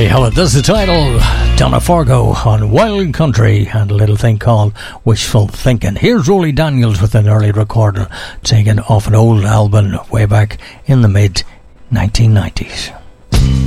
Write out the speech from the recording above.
Helen, that's the title. Donna Fargo on Wild Country and a little thing called Wishful Thinking. Here's Rolly Daniels with an early recording taken off an old album way back in the mid-1990s.